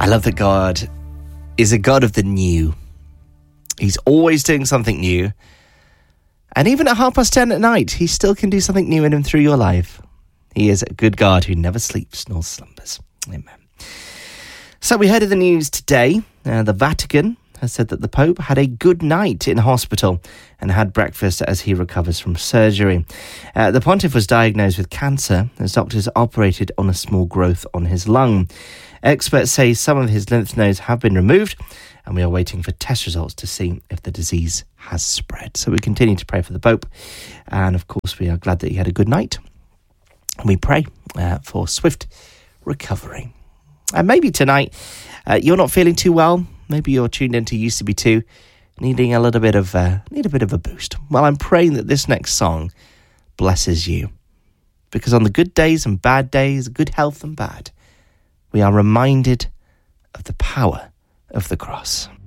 I love that God is a God of the new. He's always doing something new. And even at 10:30 at night, he still can do something new in and through your life. He is a good God who never sleeps nor slumbers. Amen. So we heard of the news today. The Vatican has said that the Pope had a good night in hospital and had breakfast as he recovers from surgery. The Pontiff was diagnosed with cancer as doctors operated on a small growth on his lung. Experts say some of his lymph nodes have been removed, and we are waiting for test results to see if the disease has spread. So we continue to pray for the Pope, and of course we are glad that he had a good night. We pray for swift recovery. And maybe tonight you're not feeling too well. Maybe you're tuned into UCB2, needing a bit of a boost. Well, I'm praying that this next song blesses you, because on the good days and bad days, good health and bad, we are reminded of the power of the cross.